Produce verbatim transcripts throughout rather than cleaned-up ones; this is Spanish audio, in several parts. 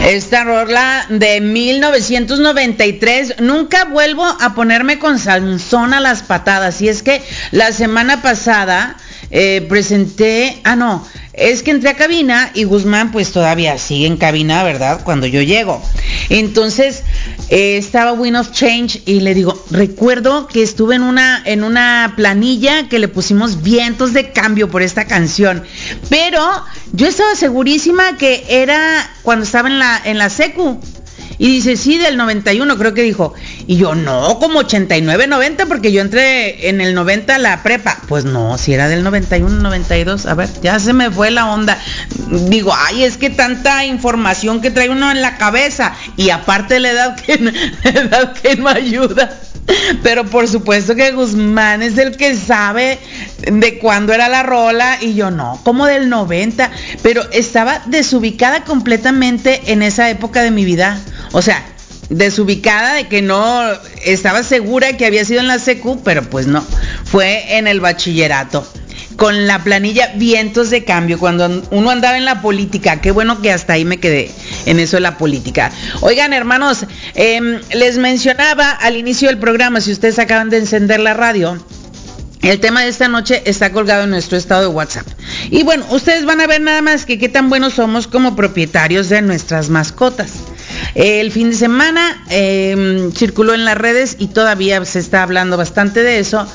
Esta rola de mil novecientos noventa y tres, nunca vuelvo a ponerme con Sansón a las patadas. Y es que la semana pasada eh, presenté, ah no, es que entré a cabina y Guzmán pues todavía sigue en cabina, ¿verdad? Cuando yo llego. Entonces eh, estaba Wind of Change y le digo, recuerdo que estuve en una, en una planilla que le pusimos vientos de cambio por esta canción, pero yo estaba segurísima que era cuando estaba en la, en la secu. Y dice, sí, del noventa y uno creo que dijo. Y yo, no, como ochenta y nueve, noventa, porque yo entré en el noventa a la prepa. Pues no, si era del noventa y uno, noventa y dos, a ver, ya se me fue la onda. Digo, ay, es que tanta información que trae uno en la cabeza. Y aparte la edad que, la edad que no ayuda. Pero por supuesto que Guzmán es el que sabe de cuándo era la rola y yo no, como del noventa, pero estaba desubicada completamente en esa época de mi vida. O sea, desubicada de que no estaba segura que había sido en la secu, pero pues no, fue en el bachillerato. Con la planilla vientos de cambio, cuando uno andaba en la política. Qué bueno que hasta ahí me quedé en eso de la política. Oigan, hermanos, eh, les mencionaba al inicio del programa, si ustedes acaban de encender la radio, el tema de esta noche está colgado en nuestro estado de WhatsApp. Y bueno, ustedes van a ver nada más que qué tan buenos somos como propietarios de nuestras mascotas. El fin de semana eh, circuló en las redes y todavía se está hablando bastante de eso,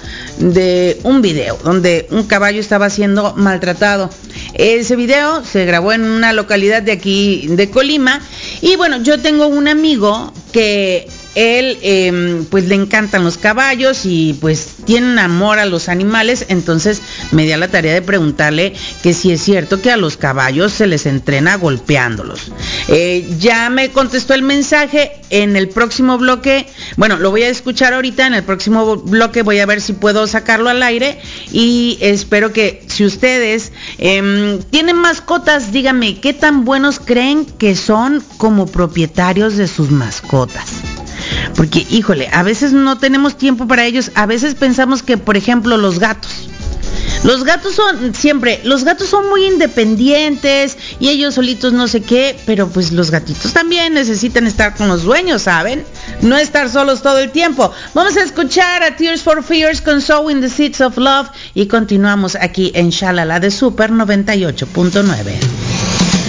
de un video donde un caballo estaba siendo maltratado. Ese video se grabó en una localidad de aquí, de Colima, y bueno, yo tengo un amigo que él eh, pues le encantan los caballos y pues tiene un amor a los animales, entonces me di a la tarea de preguntarle que si es cierto que a los caballos se les entrena golpeándolos. Eh, ya me contestó el mensaje. En el próximo bloque, bueno, lo voy a escuchar ahorita, en el próximo bloque voy a ver si puedo sacarlo al aire y espero que si ustedes eh, tienen mascotas, díganme qué tan buenos creen que son como propietarios de sus mascotas. Porque, híjole, a veces no tenemos tiempo para ellos, a veces pensamos que, por ejemplo, los gatos. Los gatos son, siempre, los gatos son muy independientes y ellos solitos no sé qué, pero pues los gatitos también necesitan estar con los dueños, ¿saben? No estar solos todo el tiempo. Vamos a escuchar a Tears for Fears con Sowing the Seeds of Love y continuamos aquí en Shalala de Super noventa y ocho punto nueve.